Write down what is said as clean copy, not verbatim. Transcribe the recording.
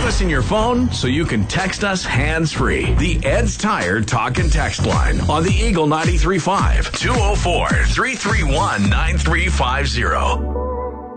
Put us in your phone so you can text us hands-free. The Ed's Tire Talk and Text line on the Eagle 93.5, 204-331-9350.